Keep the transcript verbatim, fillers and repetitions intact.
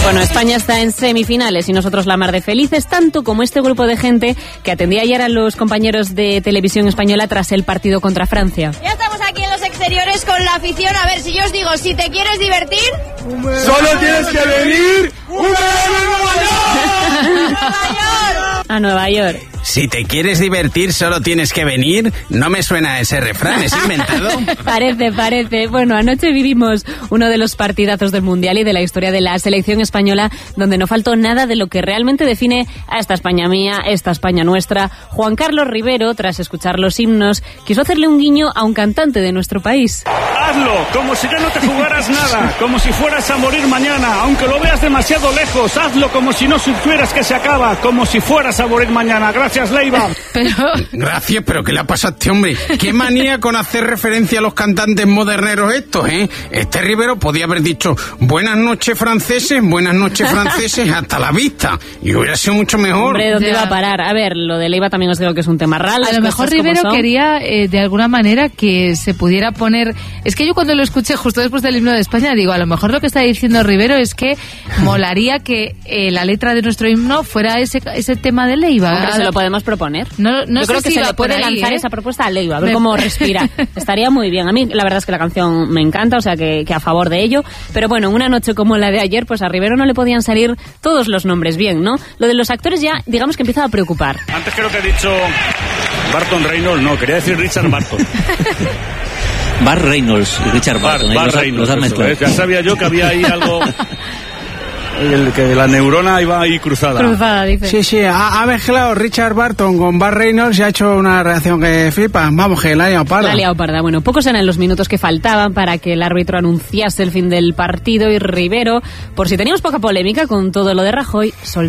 Bueno, España está en semifinales y nosotros la mar de felices, tanto como este grupo de gente que atendía ayer a los compañeros de televisión española tras el partido contra Francia. Ya estamos aquí en los exteriores con la afición. A ver, si yo os digo, si te quieres divertir... ¡Solo tienes que venir! ¡Un ¡Nueva York! A Nueva York. Si te quieres divertir, solo tienes que venir. No me suena ese refrán, ¿es inventado? Parece, parece. Bueno, anoche vivimos uno de los partidazos del Mundial y de la historia de la selección española, donde no faltó nada de lo que realmente define a esta España mía, esta España nuestra. Juan Carlos Rivero, tras escuchar los himnos, quiso hacerle un guiño a un cantante de nuestro país. Hazlo, como si ya no te jugaras nada, como si fueras a morir mañana, aunque lo veas demasiado lejos. Hazlo como si no supieras que se acaba, como si fueras a morir mañana. Gracias, Leiva. Pero... Gracias, pero ¿qué le pasa a este hombre? ¿Qué manía con hacer referencia a los cantantes moderneros estos, eh? Este Rivero podía haber dicho buenas noches franceses, buenas noches franceses, hasta la vista. Y hubiera sido mucho mejor. Hombre, ¿dónde Ya. iba a parar? A ver, lo de Leiva también os digo que es un tema real. A lo mejor Rivero quería, eh, de alguna manera, que se pudiera poner... Es que yo cuando lo escuché justo después del himno de España, digo, a lo mejor lo que está diciendo Rivero es que molaría que eh, la letra de nuestro himno fuera ese, ese tema de Leiva. Hombre, se lo podemos proponer. No, no Yo sé creo que si se va le puede por ahí, lanzar ¿eh? esa propuesta a Leiva, a ver Me- cómo respira. Estaría muy bien. A mí la verdad es que la canción me encanta, o sea que, que a favor de ello. Pero bueno, en una noche como la de ayer, pues a Rivero no le podían salir todos los nombres bien, ¿no? Lo de los actores ya, digamos que empieza a preocupar. Antes creo que he dicho Barton Reynolds, no, quería decir Richard Barton. Bar Reynolds y Richard Bar, Barton. Bar los, ha- Reynolds, los han eso, mezclado. ¿eh? Ya sabía yo que había ahí algo... El, que la neurona iba ahí cruzada. Cruzada, dice. Sí, sí, ha, ha mezclado Richard Barton con Bar Reynolds y ha hecho una reacción que flipa. Vamos, que la ha liado parda. La ha liado parda. Bueno, pocos eran los minutos que faltaban para que el árbitro anunciase el fin del partido y Rivero, por si teníamos poca polémica con todo lo de Rajoy, soltó